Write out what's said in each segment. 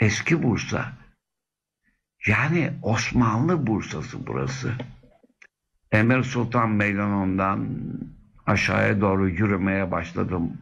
Eski Bursa. Yani Osmanlı Bursa'sı burası. Emir Sultan Meydanı'ndan aşağıya doğru yürümeye başladım.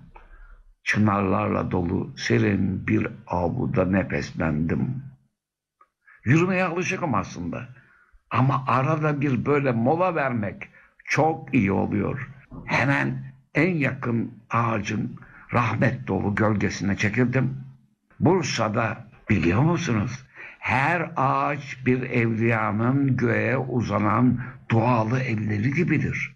Çınarlarla dolu serin bir avluda nefeslendim. Yürümeye alışıkım aslında. Ama arada bir böyle mola vermek çok iyi oluyor. Hemen en yakın ağacın rahmet dolu gölgesine çekildim. Bursa'da biliyor musunuz? Her ağaç bir evliyanın göğe uzanan dualı elleri gibidir.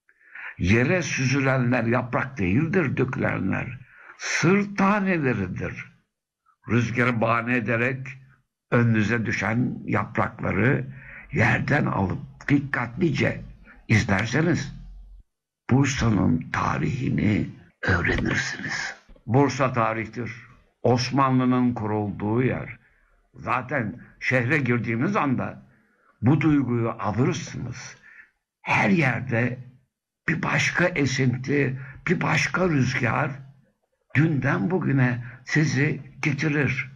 Yere süzülenler yaprak değildir, dökülenler. Sır taneleridir. Rüzgarı bahane ederek önünüze düşen yaprakları yerden alıp dikkatlice izlerseniz Bursa'nın tarihini öğrenirsiniz. Bursa tarihtir. Osmanlı'nın kurulduğu yer. Zaten şehre girdiğiniz anda bu duyguyu alırsınız. Her yerde bir başka esinti, bir başka rüzgar dünden bugüne sizi getirir.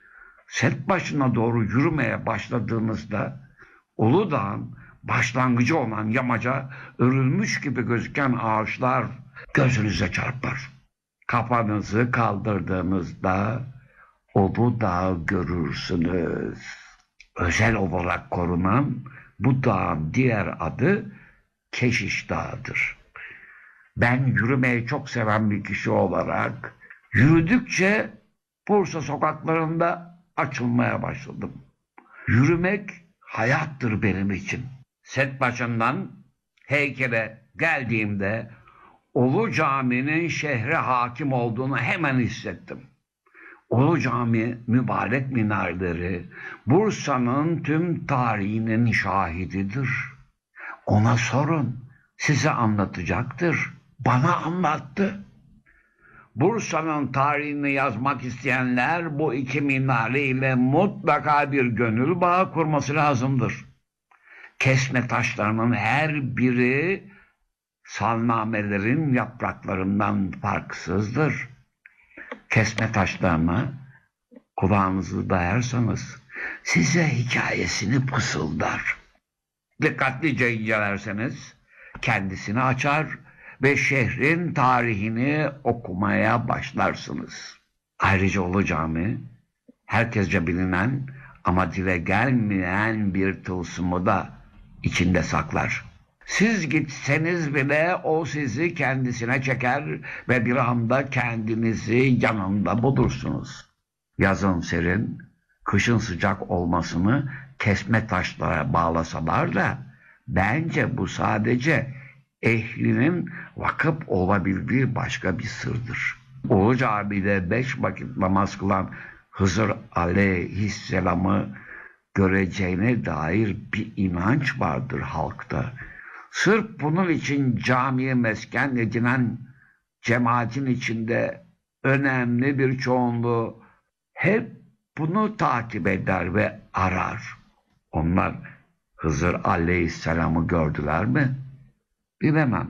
Set başına doğru yürümeye başladığınızda Uludağ'ın başlangıcı olan yamaca örülmüş gibi gözüken ağaçlar gözünüze çarpar. Kafanızı kaldırdığınızda Uludağ'ı görürsünüz. Özel olarak korunan bu dağın diğer adı Keşiş Dağı'dır. Ben yürümeyi çok seven bir kişi olarak yürüdükçe Bursa sokaklarında açılmaya başladım. Yürümek hayattır benim için. Set başından heykele geldiğimde Ulu Cami'nin şehre hakim olduğunu hemen hissettim. Ulu Cami mübarek minarları Bursa'nın tüm tarihinin şahididir. Ona sorun, size anlatacaktır. Bana anlattı. Bursa'nın tarihini yazmak isteyenler bu iki minare ile mutlaka bir gönül bağı kurması lazımdır. Kesme taşlarının her biri salnamelerin yapraklarından farksızdır. Kesme taşlarına kulağınızı dayarsanız size hikayesini fısıldar. Dikkatlice incelerseniz kendisini açar ve şehrin tarihini okumaya başlarsınız. Ayrıca Ulu Cami herkesce bilinen ama dile gelmeyen bir tılsımı da içinde saklar. Siz gitseniz bile o sizi kendisine çeker ve bir anda kendinizi yanında bulursunuz. Yazın serin, kışın sıcak olmasını kesme taşlara bağlasalar da bence bu sadece ehlinin vakıf olabildiği başka bir sırdır. Ulu Cami'de 5 vakit namaz kılan Hızır Aleyhisselam'ı göreceğine dair bir inanç vardır halkta. Sırf bunun için camiye mesken edinen cemaatin içinde önemli bir çoğunluğu hep bunu takip eder ve arar. Onlar Hızır Aleyhisselam'ı gördüler mi? Bilemem.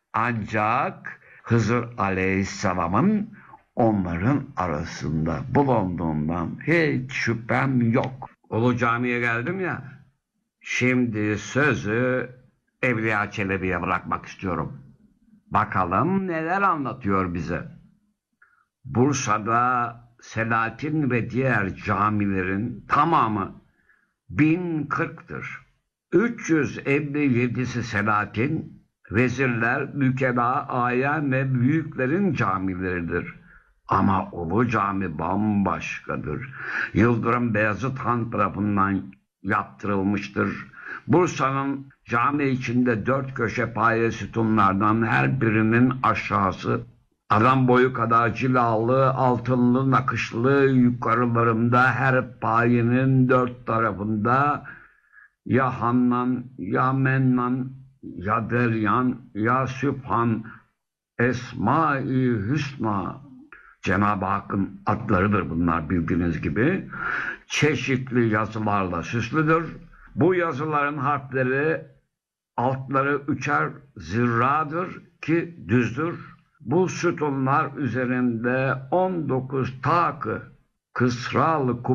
Ancak Hızır Aleyhisselam'ın onların arasında bulunduğundan hiç şüphem yok. Ulu Cami'ye geldim ya, şimdi sözü Evliya Çelebi'ye bırakmak istiyorum. Bakalım neler anlatıyor bize. Bursa'da Selahattin ve diğer camilerin tamamı 1040'tır. 357'si Selahattin, vezirler, mükela, ayan ve büyüklerin camileridir. Ama Ulu Cami bambaşkadır. Yıldırım Beyazıt Han tarafından yaptırılmıştır. Bursa'nın cami içinde 4 köşe paye sütunlardan her birinin aşağısı adam boyu kadar cilalı, altınlı, nakışlı, yukarılarında her payenin 4 tarafında ya Hannan, ya Mennan, ya Deryan, ya Sübhan, Esma-i Hüsna, Cenab-ı Hakk'ın adlarıdır bunlar bildiğiniz gibi. Çeşitli yazılarla süslüdür. Bu yazıların harfleri altları 3'er zirradır ki düzdür. Bu sütunlar üzerinde 19 takı kısralı